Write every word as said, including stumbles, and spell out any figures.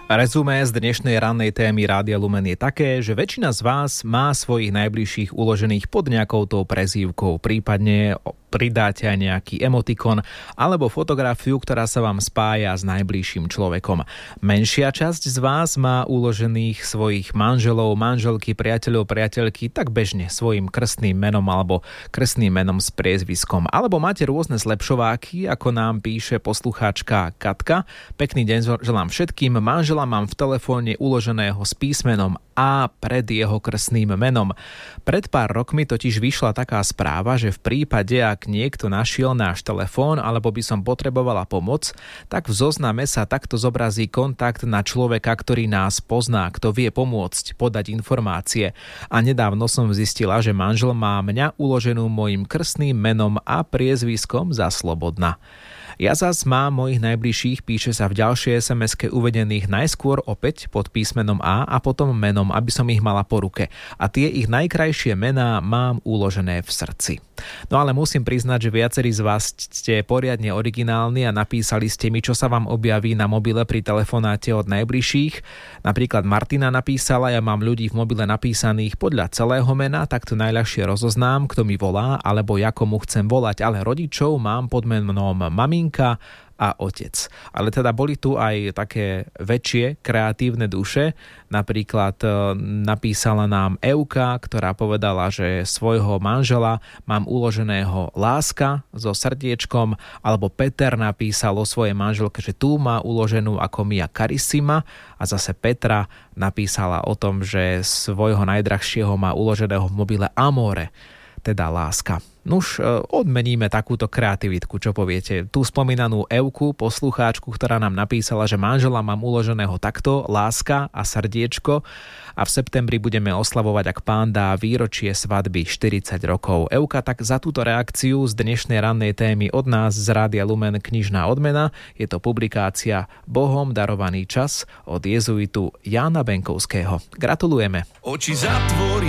Rezumé z dnešnej rannej témy Rádia Lumen je také, že väčšina z vás má svojich najbližších uložených pod nejakou tou prezývkou, prípadne pridáte aj nejaký emotikon alebo fotografiu, ktorá sa vám spája s najbližším človekom. Menšia časť z vás má uložených svojich manželov, manželky, priateľov, priateľky tak bežne svojim krstným menom alebo krstným menom s priezviskom. Alebo máte rôzne zlepšováky, ako nám píše poslucháčka Katka. Pekný deň želám všetkým. Manžela mám v telefóne uloženého s písmenom A pred jeho krstným menom. Pred pár rokmi totiž vyšla taká správa, že v prípade, ak niekto našiel náš telefón alebo by som potrebovala pomoc, tak v zozname sa takto zobrazí kontakt na človeka, ktorý nás pozná, kto vie pomôcť, podať informácie. A nedávno som zistila, že manžel má mňa uloženú mojim krstným menom a priezviskom za Slobodná. Ja zas mám mojich najbližších, píše sa v ďalšej es em eske uvedených najskôr opäť pod písmenom A a potom menom, aby som ich mala po ruke. A tie ich najkrajšie mená mám uložené v srdci. No ale musím priznať, že viacerí z vás ste poriadne originálni a napísali ste mi, čo sa vám objaví na mobile pri telefonáte od najbližších. Napríklad Martina napísala, ja mám ľudí v mobile napísaných podľa celého mena, tak to najľahšie rozoznám, kto mi volá, alebo ja komu chcem volať, ale rodičov mám pod menom maminka a otec. Ale teda boli tu aj také väčšie kreatívne duše. Napríklad e, napísala nám Euka, ktorá povedala, že svojho manžela mám uloženého Láska so srdiečkom, alebo Peter napísal o svojej manželke, že tu má uloženú ako Mia Carissima, a zase Petra napísala o tom, že svojho najdrahšieho má uloženého v mobile Amore, teda láska. Nuž, odmeníme takúto kreativitku, čo poviete. Tú spomínanú Evku, poslucháčku, ktorá nám napísala, že manžela mám uloženého takto, láska a srdiečko, a v septembri budeme oslavovať, ak Pán dá, výročie svadby štyridsať rokov. Evka, tak za túto reakciu z dnešnej rannej témy od nás z Rádia Lumen knižná odmena. Je to publikácia Bohom darovaný čas od jezuitu Jána Benkovského. Gratulujeme. Oči zatvorí.